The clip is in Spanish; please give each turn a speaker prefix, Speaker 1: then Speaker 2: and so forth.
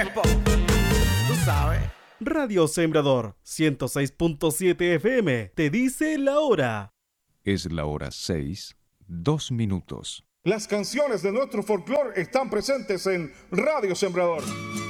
Speaker 1: Tú sabes.
Speaker 2: Radio Sembrador 106.7 FM te dice la hora.
Speaker 3: Es la hora 6, 2 minutos.
Speaker 4: Las canciones de nuestro folclore están presentes en Radio Sembrador.